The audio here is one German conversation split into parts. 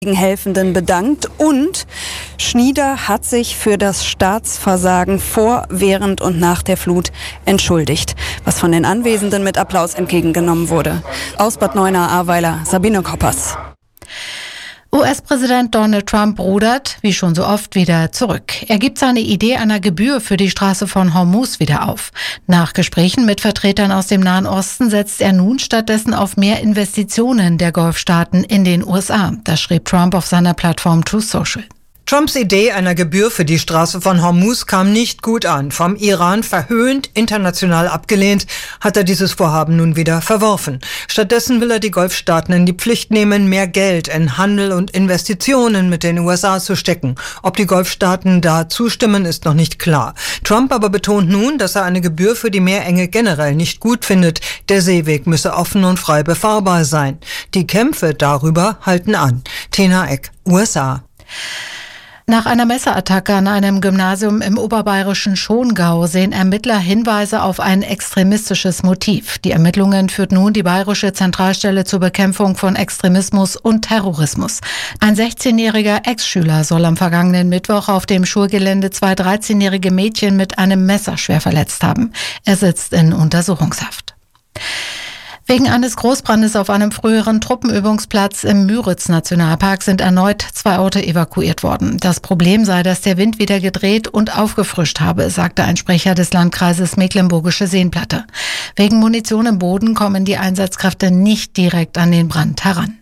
Helfenden bedankt und Schnieder hat sich für das Staatsversagen vor, während und nach der Flut entschuldigt, was von den Anwesenden mit Applaus entgegengenommen wurde. Aus Bad Neuenahr-Ahrweiler, Sabine Koppers. US-Präsident Donald Trump rudert, wie schon so oft, wieder zurück. Er gibt seine Idee einer Gebühr für die Straße von Hormuz wieder auf. Nach Gesprächen mit Vertretern aus dem Nahen Osten setzt er nun stattdessen auf mehr Investitionen der Golfstaaten in den USA. Das schrieb Trump auf seiner Plattform Truth Social. Trumps Idee einer Gebühr für die Straße von Hormuz kam nicht gut an. Vom Iran verhöhnt, international abgelehnt, hat er dieses Vorhaben nun wieder verworfen. Stattdessen will er die Golfstaaten in die Pflicht nehmen, mehr Geld in Handel und Investitionen mit den USA zu stecken. Ob die Golfstaaten da zustimmen, ist noch nicht klar. Trump aber betont nun, dass er eine Gebühr für die Meerenge generell nicht gut findet. Der Seeweg müsse offen und frei befahrbar sein. Die Kämpfe darüber halten an. Tena Eck, USA. Nach einer Messerattacke an einem Gymnasium im oberbayerischen Schongau sehen Ermittler Hinweise auf ein extremistisches Motiv. Die Ermittlungen führt nun die Bayerische Zentralstelle zur Bekämpfung von Extremismus und Terrorismus. Ein 16-jähriger Ex-Schüler soll am vergangenen Mittwoch auf dem Schulgelände 2 13-jährige Mädchen mit einem Messer schwer verletzt haben. Er sitzt in Untersuchungshaft. Wegen eines Großbrandes auf einem früheren Truppenübungsplatz im Müritz-Nationalpark sind erneut 2 Orte evakuiert worden. Das Problem sei, dass der Wind wieder gedreht und aufgefrischt habe, sagte ein Sprecher des Landkreises Mecklenburgische Seenplatte. Wegen Munition im Boden kommen die Einsatzkräfte nicht direkt an den Brand heran.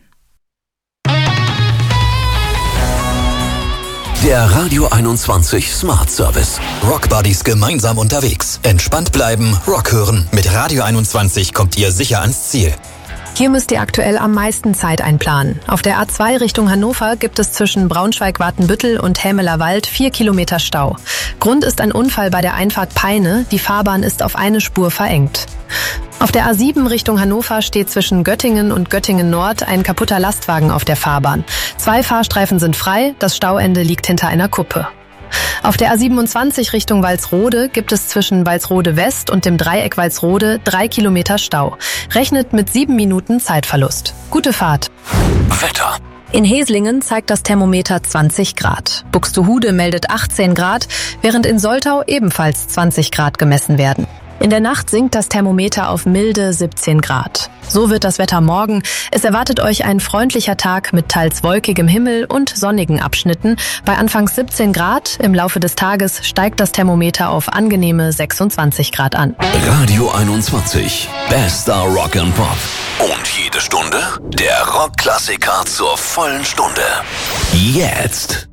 Der Radio 21 Smart Service. Rock Buddies gemeinsam unterwegs. Entspannt bleiben, Rock hören. Mit Radio 21 kommt ihr sicher ans Ziel. Hier müsst ihr aktuell am meisten Zeit einplanen. Auf der A2 Richtung Hannover gibt es zwischen Braunschweig-Watenbüttel und Hämeler Wald 4 Kilometer Stau. Grund ist ein Unfall bei der Einfahrt Peine. Die Fahrbahn ist auf eine Spur verengt. Auf der A7 Richtung Hannover steht zwischen Göttingen und Göttingen Nord ein kaputter Lastwagen auf der Fahrbahn. 2 Fahrstreifen sind frei, das Stauende liegt hinter einer Kuppe. Auf der A27 Richtung Walsrode gibt es zwischen Walsrode West und dem Dreieck Walsrode 3 Kilometer Stau. Rechnet mit 7 Minuten Zeitverlust. Gute Fahrt. Wetter. In Heslingen zeigt das Thermometer 20 Grad. Buxtehude meldet 18 Grad, während in Soltau ebenfalls 20 Grad gemessen werden. In der Nacht sinkt das Thermometer auf milde 17 Grad. So wird das Wetter morgen. Es erwartet euch ein freundlicher Tag mit teils wolkigem Himmel und sonnigen Abschnitten. Bei anfangs 17 Grad, im Laufe des Tages steigt das Thermometer auf angenehme 26 Grad an. Radio 21. Bester Rock and Pop. Und jede Stunde der Rockklassiker zur vollen Stunde. Jetzt.